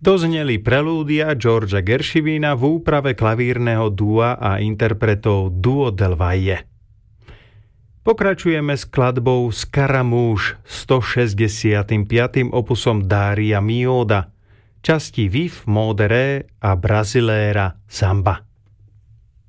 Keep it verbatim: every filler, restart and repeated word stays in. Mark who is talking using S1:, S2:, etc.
S1: Dozneli prelúdia Georgea Gershwina v úprave klavírneho dua a interpretov Duo del Valle. Pokračujeme skladbou Scaramouche stošesťdesiatym piatym opusom Daria Mioda, časti Viv Modere a Brasilera Samba.